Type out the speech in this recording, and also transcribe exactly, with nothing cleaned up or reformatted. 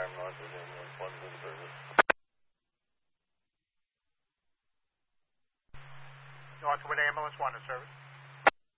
five north is ambulance one in service. Northwood ambulance one in service.